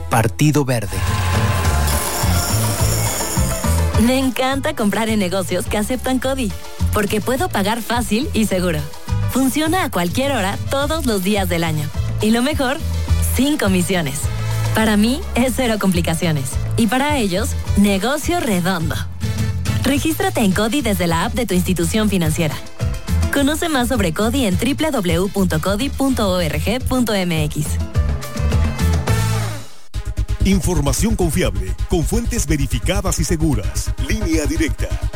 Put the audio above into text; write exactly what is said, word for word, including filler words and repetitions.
Partido Verde. Me encanta comprar en negocios que aceptan CODI, porque puedo pagar fácil y seguro. Funciona a cualquier hora, todos los días del año. Y lo mejor, sin comisiones. Para mí, es cero complicaciones. Y para ellos, negocio redondo. Regístrate en CODI desde la app de tu institución financiera. Conoce más sobre CODI en doble u doble u doble u punto codi punto org punto m x. Información confiable, con fuentes verificadas y seguras. Línea Directa.